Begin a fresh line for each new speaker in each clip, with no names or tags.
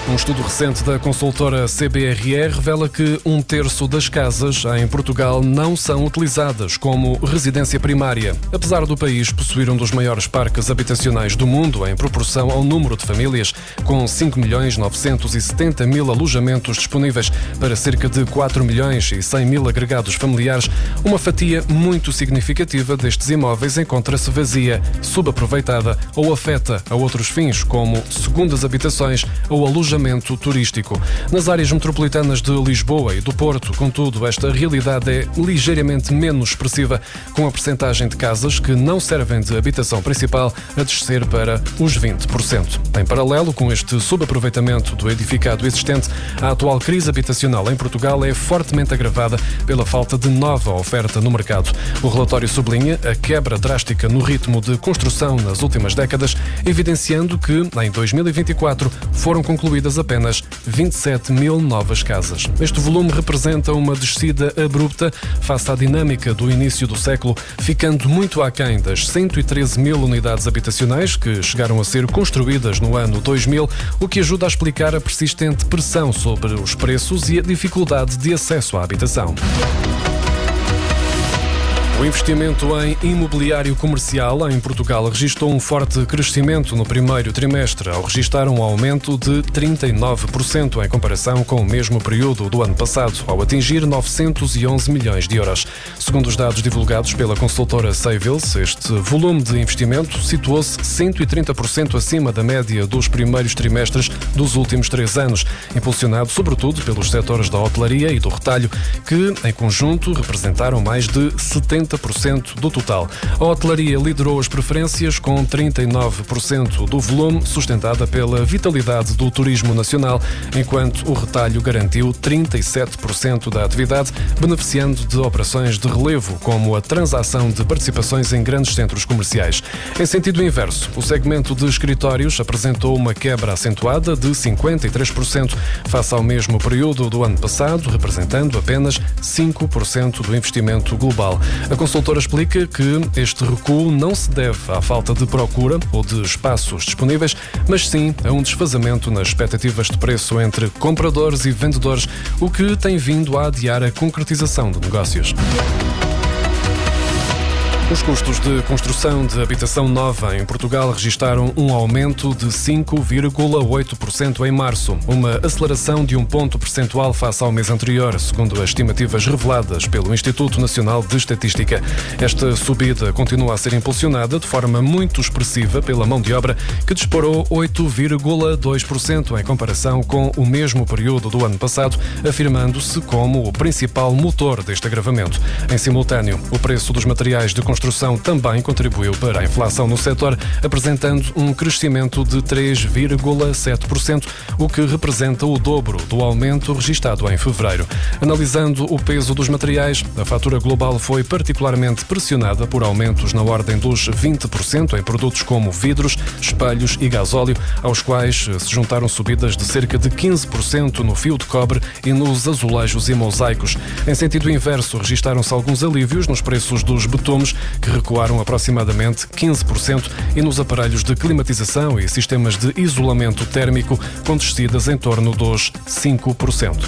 Um estudo recente da consultora CBRE revela que 1/3 das casas em Portugal não são utilizadas como residência primária, apesar do país possuir um dos maiores parques habitacionais do mundo em proporção ao número de famílias, com 5.970.000 alojamentos disponíveis para cerca de 4.100.000 agregados familiares. Uma fatia muito significativa destes imóveis encontra-se vazia, subaproveitada ou afeta a outros fins, como segundas habitações ou alojamento turístico. Nas áreas metropolitanas de Lisboa e do Porto, contudo, esta realidade é ligeiramente menos expressiva, com a percentagem de casas que não servem de habitação principal a descer para os 20%. Em paralelo com este subaproveitamento do edificado existente, a atual crise habitacional em Portugal é fortemente agravada pela falta de nova oferta no mercado. O relatório sublinha a quebra drástica no ritmo de construção nas últimas décadas, evidenciando que, em 2024, foram concluídas apenas 27.000 novas casas. Este volume representa uma descida abrupta face à dinâmica do início do século, ficando muito aquém das 113.000 unidades habitacionais que chegaram a ser construídas no ano 2000, o que ajuda a explicar a persistente pressão sobre os preços e a dificuldade de acesso à habitação. O investimento em imobiliário comercial em Portugal registrou um forte crescimento no primeiro trimestre, ao registrar um aumento de 39% em comparação com o mesmo período do ano passado, ao atingir 911 milhões de euros. Segundo os dados divulgados pela consultora Savills, este volume de investimento situou-se 130% acima da média dos primeiros trimestres dos últimos 3 anos, impulsionado sobretudo pelos setores da hotelaria e do retalho, que, em conjunto, representaram mais de 70% do total. A hotelaria liderou as preferências com 39% do volume, sustentada pela vitalidade do turismo nacional, enquanto o retalho garantiu 37% da atividade, beneficiando de operações de relevo, como a transação de participações em grandes centros comerciais. Em sentido inverso, o segmento de escritórios apresentou uma quebra acentuada de 53% face ao mesmo período do ano passado, representando apenas 5% do investimento global. A consultora explica que este recuo não se deve à falta de procura ou de espaços disponíveis, mas sim a um desfazamento nas expectativas de preço entre compradores e vendedores, o que tem vindo a adiar a concretização de negócios. Os custos de construção de habitação nova em Portugal registaram um aumento de 5,8% em março, uma aceleração de 1 ponto percentual face ao mês anterior, segundo as estimativas reveladas pelo Instituto Nacional de Estatística. Esta subida continua a ser impulsionada de forma muito expressiva pela mão de obra, que disparou 8,2% em comparação com o mesmo período do ano passado, afirmando-se como o principal motor deste agravamento. Em simultâneo, o preço dos materiais de construção também contribuiu para a inflação no setor, apresentando um crescimento de 3,7%, o que representa o dobro do aumento registado em fevereiro. Analisando o peso dos materiais, a fatura global foi particularmente pressionada por aumentos na ordem dos 20% em produtos como vidros, espelhos e gasóleo, aos quais se juntaram subidas de cerca de 15% no fio de cobre e nos azulejos e mosaicos. Em sentido inverso, registaram-se alguns alívios nos preços dos betumes, que recuaram aproximadamente 15%, e nos aparelhos de climatização e sistemas de isolamento térmico, com descidas em torno dos 5%.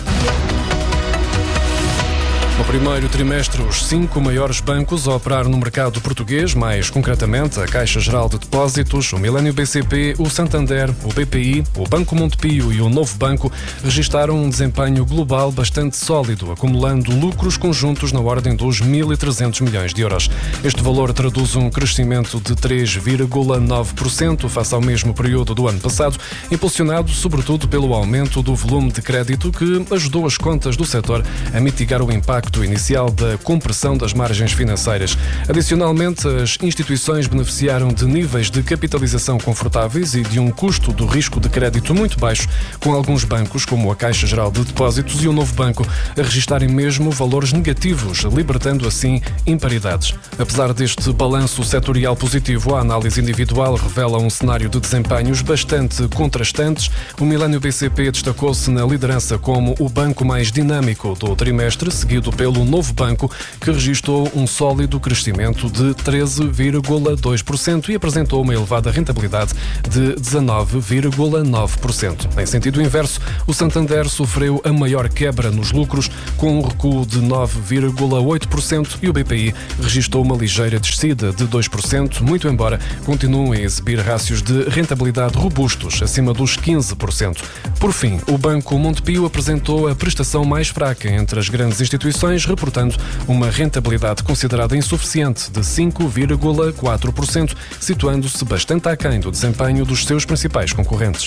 No primeiro trimestre, os 5 maiores bancos a operar no mercado português, mais concretamente a Caixa Geral de Depósitos, o Millennium BCP, o Santander, o BPI, o Banco Montepio e o Novo Banco, registaram um desempenho global bastante sólido, acumulando lucros conjuntos na ordem dos 1.300 milhões de euros. Este valor traduz um crescimento de 3,9% face ao mesmo período do ano passado, impulsionado sobretudo pelo aumento do volume de crédito, que ajudou as contas do setor a mitigar o impacto inicial da compressão das margens financeiras. Adicionalmente, as instituições beneficiaram de níveis de capitalização confortáveis e de um custo do risco de crédito muito baixo, com alguns bancos, como a Caixa Geral de Depósitos e o Novo Banco, a registarem mesmo valores negativos, libertando assim imparidades. Apesar deste balanço setorial positivo, a análise individual revela um cenário de desempenhos bastante contrastantes. O Millennium BCP destacou-se na liderança como o banco mais dinâmico do trimestre, seguido pelo Novo Banco, que registrou um sólido crescimento de 13,2% e apresentou uma elevada rentabilidade de 19,9%. Em sentido inverso, o Santander sofreu a maior quebra nos lucros, com um recuo de 9,8%, e o BPI registrou uma ligeira descida de 2%, muito embora continuem a exibir rácios de rentabilidade robustos, acima dos 15%. Por fim, o Banco Montepio apresentou a prestação mais fraca entre as grandes instituições, reportando uma rentabilidade considerada insuficiente de 5,4%, situando-se bastante aquém do desempenho dos seus principais concorrentes.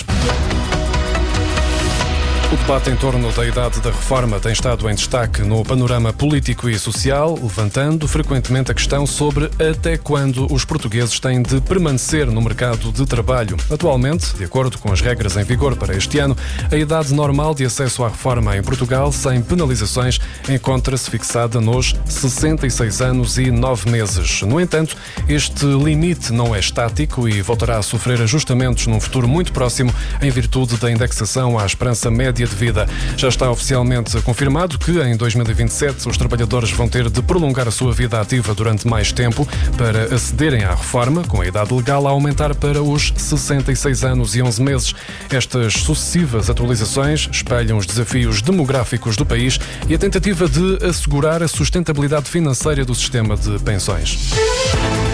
O debate em torno da idade da reforma tem estado em destaque no panorama político e social, levantando frequentemente a questão sobre até quando os portugueses têm de permanecer no mercado de trabalho. Atualmente, de acordo com as regras em vigor para este ano, a idade normal de acesso à reforma em Portugal, sem penalizações, encontra-se fixada nos 66 anos e 9 meses. No entanto, este limite não é estático e voltará a sofrer ajustamentos num futuro muito próximo, em virtude da indexação à esperança média de vida. Já está oficialmente confirmado que em 2027 os trabalhadores vão ter de prolongar a sua vida ativa durante mais tempo para acederem à reforma, com a idade legal a aumentar para os 66 anos e 11 meses. Estas sucessivas atualizações espelham os desafios demográficos do país e a tentativa de assegurar a sustentabilidade financeira do sistema de pensões.